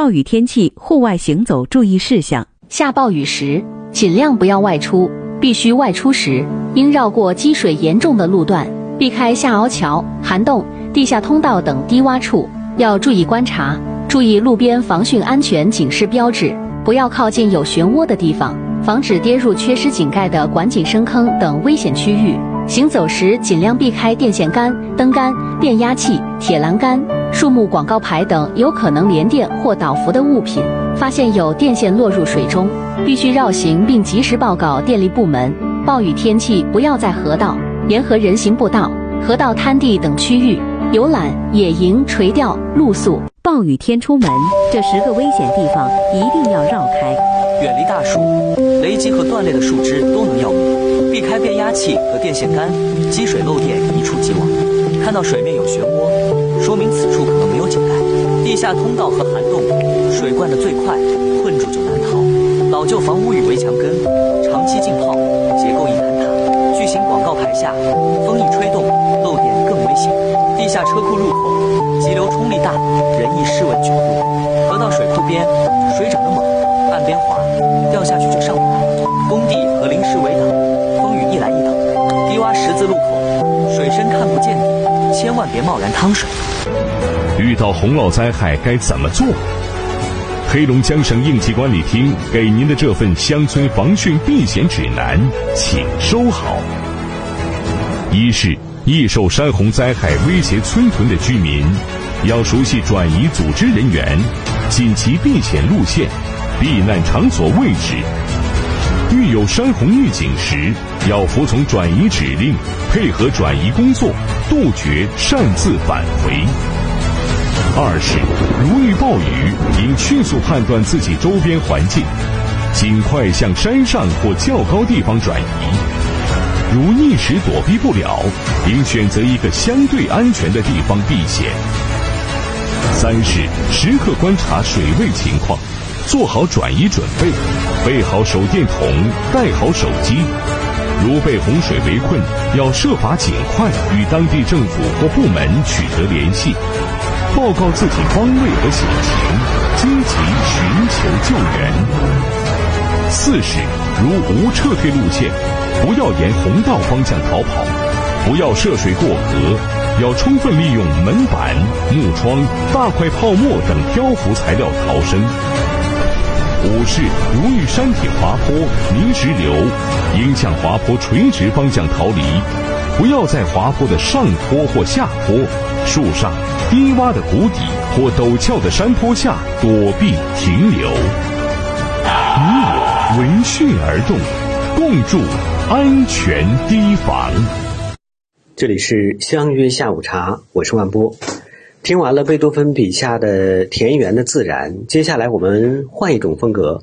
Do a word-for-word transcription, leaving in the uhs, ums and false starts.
暴雨天气户外行走注意事项。 下暴雨时，尽量不要外出，必须外出时，应绕过积水严重的路段，避开下凹桥、涵洞、地下通道等低洼处。要注意观察，注意路边防汛安全警示标志，不要靠近有漩涡的地方，防止跌入缺失井盖的管井深坑等危险区域。行走时尽量避开电线杆、灯杆、变压器、铁栏杆、树木广告牌等有可能连电或倒伏的物品。发现有电线落入水中，必须绕行并及时报告电力部门。暴雨天气不要在河道、沿河人行步道、河道滩地等区域游览、野营、垂钓、露宿。 暴雨天出门，这十个危险地方一定要绕开。 远离大树、雷击和断裂的树枝都能要命，避开变压器和电线杆，积水漏电一触即亡。看到水面有漩涡，说明此处可能没有井盖。地下通道和涵洞，水灌得最快，困住就难逃。老旧房屋与围墙根，长期浸泡，结构易坍塌。巨型广告牌下，风一吹动，漏电更危险。地下车库入口，急流冲力大，人易失稳卷入。河道水库边，水涨得猛，岸边滑，掉下去就上不来。工地和临时围挡，风雨一来一挡。低洼十字路口，水深看不见底，千万别贸然趟水。 遇到洪涝灾害该怎么做？黑龙江省应急管理厅给您的这份乡村防汛避险指南，请收好。一是易受山洪灾害威胁村屯的居民，要熟悉转移组织人员、紧急避险路线、避难场所位置。遇有山洪预警时，要服从转移指令，配合转移工作，杜绝擅自返回。二是如遇暴雨，应迅速判断自己周边环境，尽快向山上或较高地方转移。如一时躲避不了，应选择一个相对安全的地方避险。三是时刻观察水位情况，做好转移准备，备好手电筒，带好手机。如被洪水围困，要设法尽快与当地政府或部门取得联系，报告自己方位和险情，积极寻求救援。四是如无撤退路线，不要沿洪道方向逃跑，不要涉水过河，要充分利用门板、木窗、大块泡沫等漂浮材料逃生。五是如遇山体滑坡、泥石流，应向滑坡垂直方向逃离，不要在滑坡的上坡或下坡、树上、低洼的谷底或陡峭的山坡下躲避停留。你我闻讯而动，共筑安全堤防。 这里是相约下午茶，我是万波。听完了贝多芬笔下的田园的自然，接下来我们换一种风格，